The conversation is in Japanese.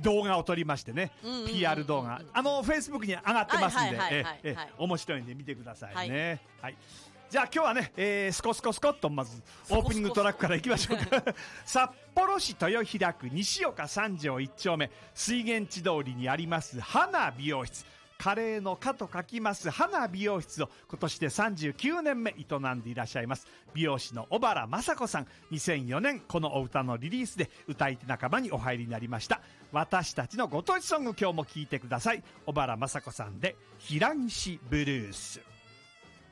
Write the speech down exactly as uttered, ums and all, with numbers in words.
動画を撮りましてね、うんうんうんうん、ピーアール 動画、あの、Facebook に上がってますんで、え、面白いんで見てくださいね。はい。はい、じゃあ今日はね、えー、スコスコスコっとまずオープニングトラックからいきましょうか。札幌市豊平区西岡三条一丁目水源地通りにあります花美容室。カレーの花と書きます花美容室を今年でさんじゅうきゅうねんめ営んでいらっしゃいます美容師の小原雅子さん。にせんよねんこのお歌のリリースで歌い手仲間にお入りになりました。私たちのご当地ソング今日も聴いてください。小原雅子さんで平岸ブルース。